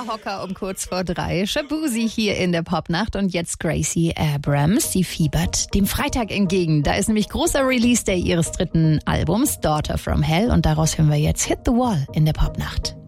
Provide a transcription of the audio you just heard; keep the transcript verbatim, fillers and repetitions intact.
Hocker um kurz vor drei. Shabuzi hier in der Popnacht und jetzt Gracie Abrams. Sie fiebert dem Freitag entgegen. Da ist nämlich großer Release-Day ihres dritten Albums, Daughter from Hell. Und daraus hören wir jetzt Hit the Wall in der Popnacht.